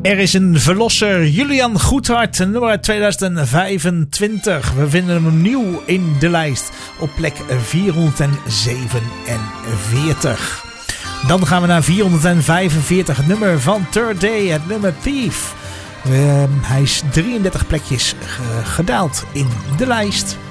Er is een verlosser, Julian Goedhart, nummer 2025. We vinden hem nieuw in de lijst op plek 447. Dan gaan we naar 445, het nummer van Third Day, het nummer Thief. Hij is 33 plekjes gedaald in de lijst.